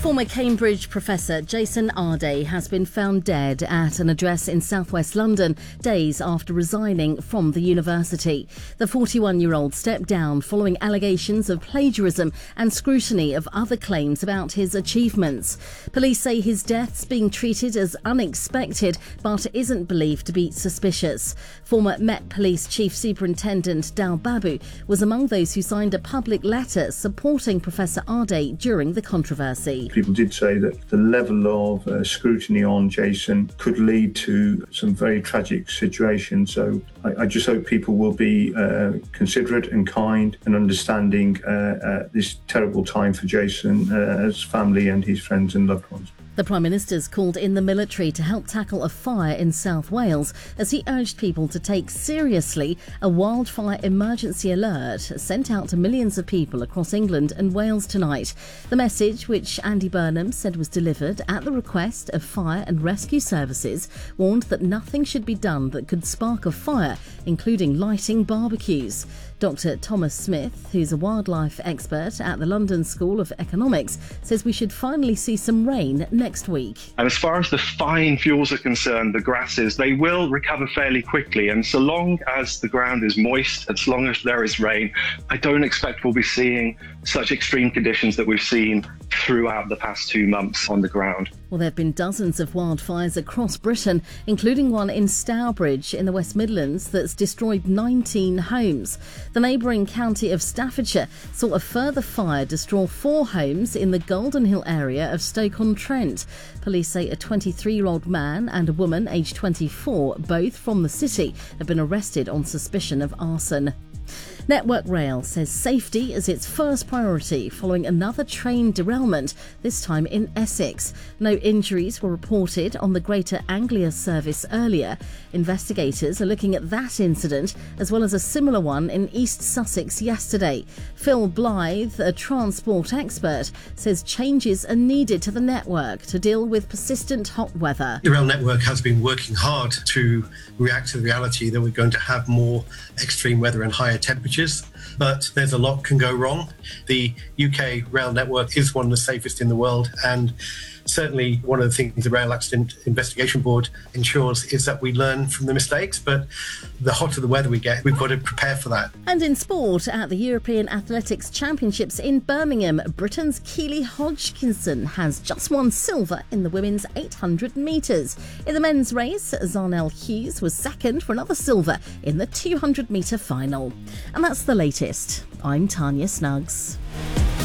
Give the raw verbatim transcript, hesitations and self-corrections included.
Former Cambridge professor Jason Arday has been found dead at an address in southwest London days after resigning from the university. The forty-one-year-old stepped down following allegations of plagiarism and scrutiny of other claims about his achievements. Police say his death's being treated as unexpected but isn't believed to be suspicious. Former Met Police Chief Superintendent Dal Babu was among those who signed a public letter supporting Professor Arday during the controversy. People did say that the level of uh, scrutiny on Jason could lead to some very tragic situations. So I, I just hope people will be uh, considerate and kind and understanding uh, at this terrible time for Jason, uh, his family and his friends and loved ones. The Prime Minister's called in the military to help tackle a fire in South Wales as he urged people to take seriously a wildfire emergency alert sent out to millions of people across England and Wales tonight. The message, which Andy Burnham said was delivered at the request of fire and rescue services, warned that nothing should be done that could spark a fire, including lighting barbecues. Doctor Thomas Smith, who's a wildlife expert at the London School of Economics, says we should finally see some rain next week. And as far as the fine fuels are concerned, the grasses, they will recover fairly quickly. And so long as the ground is moist, as long as there is rain, I don't expect we'll be seeing such extreme conditions that we've seen throughout the past two months on the ground. Well, there have been dozens of wildfires across Britain, including one in Stourbridge in the West Midlands that's destroyed nineteen homes. The neighbouring county of Staffordshire saw a further fire destroy four homes in the Golden Hill area of Stoke-on-Trent. Police say a twenty-three-year-old man and a woman aged twenty-four, both from the city, have been arrested on suspicion of arson. Network Rail says safety is its first priority following another train derailment, this time in Essex. No injuries were reported on the Greater Anglia service earlier. Investigators are looking at that incident as well as a similar one in East Sussex yesterday. Phil Blythe, a transport expert, says changes are needed to the network to deal with persistent hot weather. The rail network has been working hard to react to the reality that we're going to have more extreme weather and higher temperatures, but there's a lot can go wrong. The U K rail network is one of the safest in the world, and certainly one of the things the Rail Accident Investigation Board ensures is that we learn from the mistakes, but the hotter the weather we get, we've got to prepare for that. And in sport, at the European Athletics Championships in Birmingham, Britain's Keely Hodgkinson has just won silver in the women's eight hundred metres. In the men's race, Zarnell Hughes was second for another silver in the two hundred metre final. And that's the latest. I'm Tanya Snuggs.